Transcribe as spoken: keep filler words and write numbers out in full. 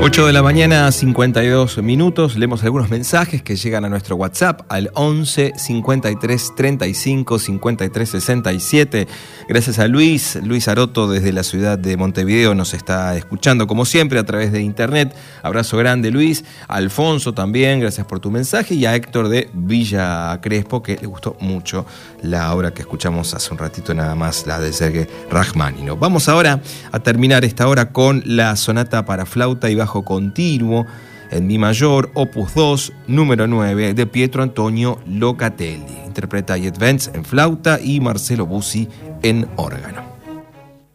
ocho de la mañana, cincuenta y dos minutos. Leemos algunos mensajes que llegan a nuestro WhatsApp al once cincuenta y tres treinta y cinco cincuenta y tres sesenta y siete. Gracias a Luis, Luis Aroto desde la ciudad de Montevideo nos está escuchando como siempre a través de internet. Abrazo grande, Luis. A Alfonso también, gracias por tu mensaje. Y a Héctor de Villa Crespo, que le gustó mucho la obra que escuchamos hace un ratito nada más, la de Sergei Rachmaninoff. Vamos ahora a terminar esta hora con la sonata para flauta y bajo continuo en mi mayor, opus dos, número nueve, de Pietro Antonio Locatelli. Interpreta Jet Vance en flauta y Marcelo Busi en órgano.